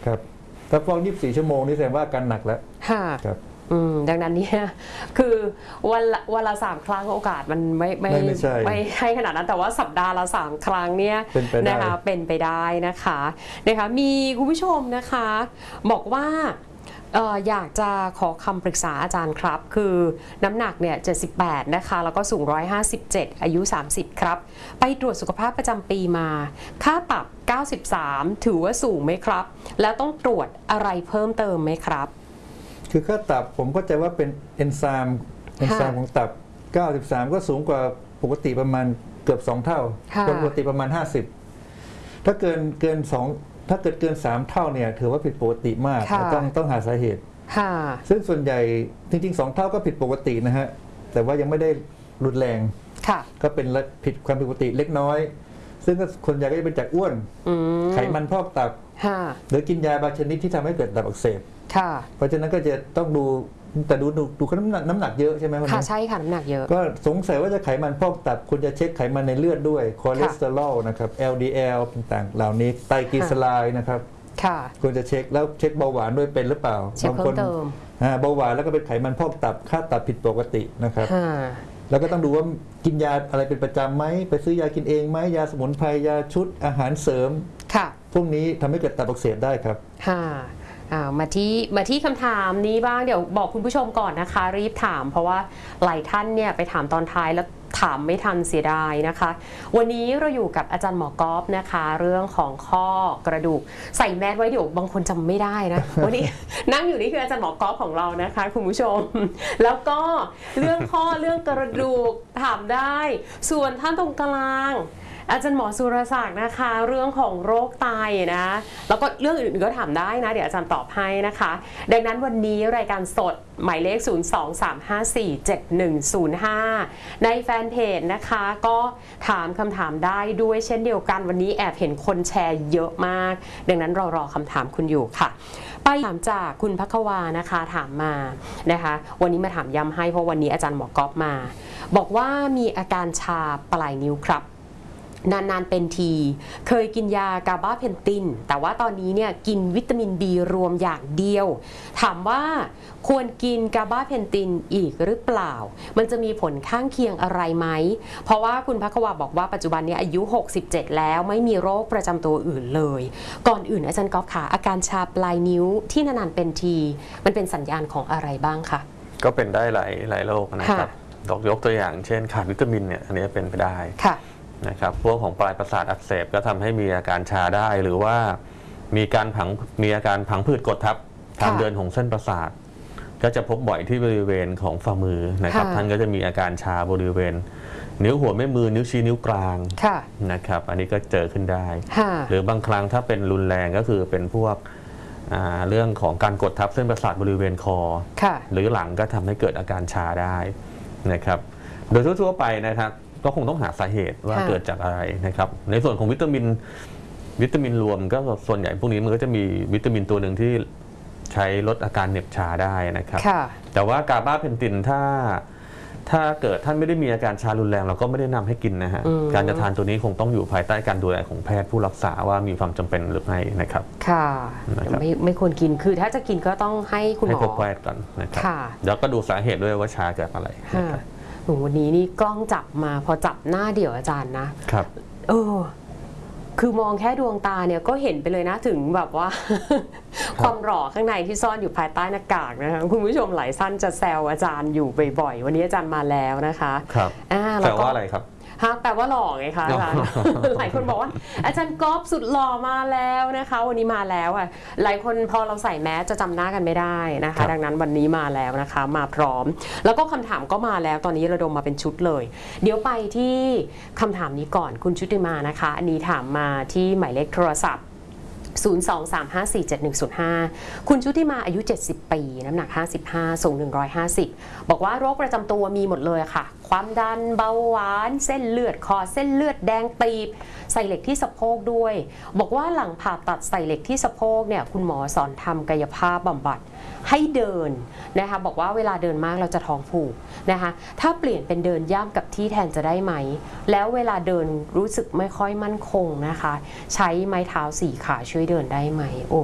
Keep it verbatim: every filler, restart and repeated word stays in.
ครับถ้าฟอกยี่สิบสี่ชั่วโมงนี่แสดงว่าอาการหนักแล้วค่ะครับอืมดังนั้นเนี่ยคือวันละวันละสามครั้งโอกาสมันไม่ไม่ไม่ใช่ไม่ใช่ขนาดนั้นแต่ว่าสัปดาห์ละสามครั้งเนี่ยนะคะเป็นไปได้นะคะนะคะมีคุณผู้ชมนะคะบอกว่าเอ่ออยากจะขอคำปรึกษาอาจารย์ครับคือน้ำหนักเนี่ยเจ็ดสิบแปดนะคะแล้วก็สูงหนึ่งร้อยห้าสิบเจ็ดอายุสามสิบครับไปตรวจสุขภาพประจำปีมาค่าตับเก้าสิบสามถือว่าสูงไหมครับแล้วต้องตรวจอะไรเพิ่มเติมไหมครับคือค่าตับผมเข้าใจว่าเป็นเอนไซม์เอนไซม์ของตับเก้าสิบสามก็สูงกว่าปกติประมาณเกือบสองเท่าปกติประมาณห้าสิบถ้าเกินเกินสองถ้าเกิดเกินสามเท่าเนี่ยถือว่าผิดปกติมากต้องต้องหาสาเหตุซึ่งส่วนใหญ่จริงๆสองเท่าก็ผิดปกตินะฮะแต่ว่ายังไม่ได้รุนแรงก็เป็นผิดความผิดปกติเล็กน้อยซึ่งก็คนใหญ่ก็จะเป็นจากอ้วนไขมันพอกตับหรือกินยาบางชนิดที่ทำให้เกิดตับอักเสบเพราะฉะนั้นก็จะต้องดูแต่ดูดูดูน้ำหนักน้ำหนักเยอะใช่ไหมค่ะใช่ค่ะน้ำหนักเยอะก็สงสัยว่าจะไขมันพอกตับคุณจะเช็คไขมันในเลือดด้วยคอเลสเตอรอลนะครับ แอล ดี แอล ต่างๆเหล่านี้ไตรกลีเซอไรด์นะครับควรจะเช็คแล้วเช็คเบาหวานด้วยเป็นหรือเปล่าบางคนเบาหวานแล้วก็เป็นไขมันพอกตับค่าตับผิดปกตินะครับแล้วก็ต้องดูว่ากินยาอะไรเป็นประจำไหมไปซื้อยากินเองไหมยาสมุนไพรยาชุดอาหารเสริมพวกนี้ทำให้เกิดตับอักเสบได้ครับมาที่มาที่คำถามนี้บ้างเดี๋ยวบอกคุณผู้ชมก่อนนะคะรีบถามเพราะว่าหลายท่านเนี่ยไปถามตอนท้ายแล้วถามไม่ทันเสียดายนะคะวันนี้เราอยู่กับอาจารย์หมอกอล์ฟนะคะเรื่องของข้อกระดูกใส่แมสไว้เดี๋ยวบางคนจำไม่ได้นะวันนี้นั่งอยู่นี่คืออาจารย์หมอกอล์ฟของเรานะคะคุณผู้ชมแล้วก็เรื่องข้อเรื่องกระดูกถามได้ส่วนท่านตรงกลางอาจารย์หมอสุรศักดิ์นะคะเรื่องของโรคไตนะแล้วก็เรื่องอื่นๆก็ถามได้นะเดี๋ยวอาจารย์ตอบให้นะคะดังนั้นวันนี้รายการสดหมายเลขศูนย์ สอง สาม ห้า สี่ เจ็ด หนึ่ง ศูนย์ ห้าในแฟนเพจนะคะก็ถามคำถามได้ด้วยเช่นเดียวกันวันนี้แอบเห็นคนแชร์เยอะมากดังนั้นรอรอคำถามคุณอยู่ค่ะไปถามจากคุณภัควานะคะถามมานะคะวันนี้มาถามย้ำให้เพราะวันนี้อาจารย์หมอกอล์ฟมาบอกว่ามีอาการชาปลายนิ้วครับนานๆเป็นทีเคยกินยากาบาเพนตินแต่ว่าตอนนี้เนี่ยกินวิตามิน บี รวมอย่างเดียวถามว่าควรกินกาบาเพนตินอีกหรือเปล่ามันจะมีผลข้างเคียงอะไรไหมเพราะว่าคุณภัควาบอกว่าปัจจุบันนี้อายุหกสิบเจ็ดแล้วไม่มีโรคประจำตัวอื่นเลยก่อนอื่นอาจารย์ก๊อฟค่ะอาการชาปลายนิ้วที่นานๆเป็นทีมันเป็นสัญญาณของอะไรบ้างคะก็เป็นได้หลายหลายโรคนะครับยกตัวอย่างเช่นขาดวิตามินเนี่ยอันนี้เป็นไปได้นะครับพวกของปลายประสาทอักเสบก็ทำให้มีอาการชาได้หรือว่ามีการผังมีอาการผังผืดกดทับทางเดินของเส้นประสาทก็จะพบบ่อยที่บริเวณของฝ่ามือนะครับท่านก็จะมีอาการชาบริเวณนิ้วหัวแม่มือนิ้วชี้นิ้วกลางนะครับอันนี้ก็เจอขึ้นได้หรือบางครั้งถ้าเป็นรุนแรงก็คือเป็นพวกเรื่องของการกดทับเส้นประสาทบริเวณคอหรือหลังก็ทำให้เกิดอาการชาได้นะครับโดยทั่วๆไปนะครับก็คงต้องหาสาเหตุว่าเกิดจากอะไรนะครับในส่วนของวิตามินวิตามินรวมก็ส่วนใหญ่พวกนี้มันก็จะมีวิตามินตัวหนึ่งที่ใช้ลดอาการเหน็บชาได้นะครับแต่ว่ากาบาเพนตินถ้าถ้าเกิดท่านไม่ได้มีอาการชารุนแรงเราก็ไม่ได้นำให้กินนะฮะการจะทานตัวนี้คงต้องอยู่ภายใต้การดูแลของแพทย์ผู้รักษาว่ามีความจำเป็นหรือไม่นะครับค่ะไม่ไม่ควรกินคือถ้าจะกินก็ต้องให้คุณหมอให้พบแพทย์ก่อนนะครับแล้วก็ดูสาเหตุด้วยว่าชาเกิดอะไรนะครับวันนี้นี่กล้องจับมาพอจับหน้าเดี่ยวอาจารย์นะครับเออคือมองแค่ดวงตาเนี่ยก็เห็นไปเลยนะถึงแบบว่า ความหล่อข้างในที่ซ่อนอยู่ภายใต้หน้ากากนะคะคุณผู้ชมหลายท่านจะแซวอาจารย์อยู่บ่อยๆวันนี้อาจารย์มาแล้วนะคะครับแปลว่าอะไรครับฮะแปลว่าหล่อไงคะอาจารย์หลายคนบอกว่าอาจารย์ก๊อฟสุดหล่อมาแล้วนะคะวันนี้มาแล้วอ่ะหลายคนพอเราใส่แมสจะจำหน้ากันไม่ได้นะคะดังนั้นวันนี้มาแล้วนะคะมาพร้อมแล้วก็คำถามก็มาแล้วตอนนี้ระดมมาเป็นชุดเลยเดี๋ยวไปที่คำถามนี้ก่อนคุณชุติมานะคะอันนี้ถามมาที่หมายเลขโทรศัพท์ศูนย์ สอง สาม ห้า สี่ เจ็ด หนึ่ง ศูนย์ ห้าคุณชุติมาอายุเจ็ดสิบปีน้ำหนักห้าสิบห้าสูงหนึ่งร้อยห้าสิบบอกว่าโรคประจำตัวมีหมดเลยค่ะความดันเบาหวานเส้นเลือดคอเส้นเลือดแดงตีบใส่เหล็กที่สะโพกด้วยบอกว่าหลังผ่าตัดใส่เหล็กที่สะโพกเนี่ยคุณหมอสอนทำกายภาพบำบัดให้เดินนะคะบอกว่าเวลาเดินมากเราจะท้องผูกนะคะถ้าเปลี่ยนเป็นเดินย่ำกับที่แทนจะได้ไหมแล้วเวลาเดินรู้สึกไม่ค่อยมั่นคงนะคะใช้ไม้เท้าสี่ขาช่วยเดินได้ไหมโอ้